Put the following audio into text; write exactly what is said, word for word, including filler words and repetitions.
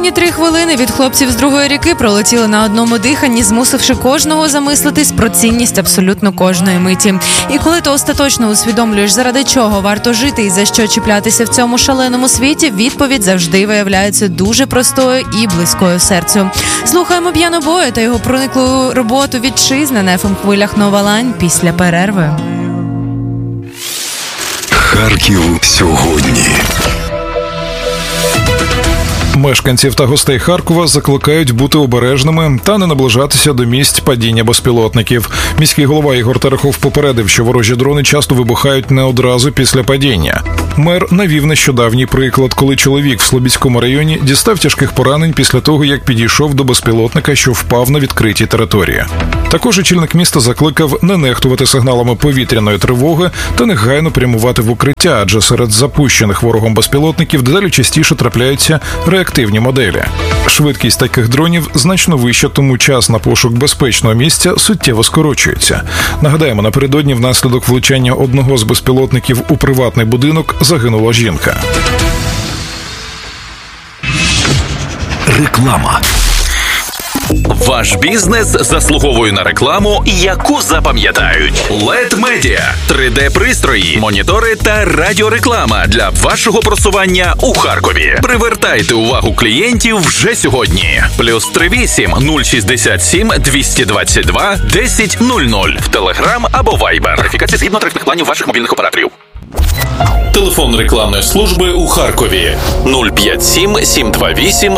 Наступні три хвилини від хлопців з другої ріки пролетіли на одному диханні, змусивши кожного замислитись про цінність абсолютно кожної миті. І коли ти остаточно усвідомлюєш, заради чого варто жити і за що чіплятися в цьому шаленому світі, відповідь завжди виявляється дуже простою і близькою серцю. Слухаємо П'янобоя та його прониклу роботу «Вітчизна» на еф ем-хвилях Нова Лань після перерви. Харків сьогодні. Мешканців та гостей Харкова закликають бути обережними та не наближатися до місць падіння безпілотників. Міський голова Ігор Терехов попередив, що ворожі дрони часто вибухають не одразу після падіння. Мер навів нещодавній приклад, коли чоловік в Слобідському районі дістав тяжких поранень після того, як підійшов до безпілотника, що впав на відкритій території. Також очільник міста закликав не нехтувати сигналами повітряної тривоги та негайно прямувати в укриття, адже серед запущених ворогом безпілотників дедалі частіше трапляються реактивні моделі. Швидкість таких дронів значно вища, тому час на пошук безпечного місця суттєво скорочується. Нагадаємо, напередодні внаслідок влучання одного з безпілотників у приватний будинок загинула жінка. Реклама. Ваш бізнес заслуговує на рекламу, яку запам'ятають. лед Media – три де-пристрої, монітори та радіореклама для вашого просування у Харкові. Привертайте увагу клієнтів вже сьогодні. Плюс три вісім нуль шістдесят сім двісті двадцять два десять нуль нуль в Телеграм або Вайбер. Верифікація згідно тарифних планів ваших мобільних операторів. Телефон рекламної служби у Харкові нуль п'ять сім сім два вісім